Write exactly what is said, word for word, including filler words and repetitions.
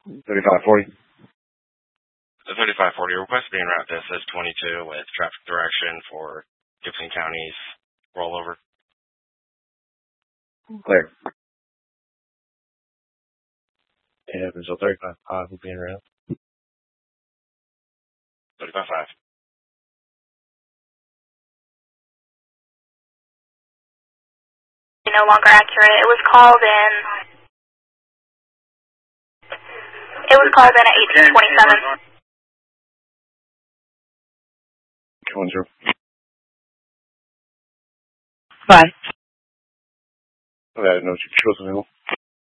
thirty-five forty. The thirty-five forty request being route to S S twenty-two with traffic direction for Gibson County's rollover. Clear. Yeah, so thirty-five five will be en route. thirty-five five. No longer accurate. It was called in. It was called in at eighteen twenty-seven. Going through. Bye. Okay, I didn't know she was available.